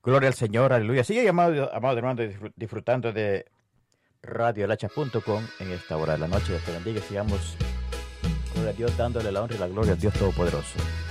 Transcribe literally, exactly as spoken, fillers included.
Gloria al Señor, aleluya. Sigue, amado, amado hermano, disfrutando de radio el hacha punto com en esta hora de la noche. Dios te bendiga y sigamos, gloria a Dios, dándole la honra y la gloria al Dios Todopoderoso.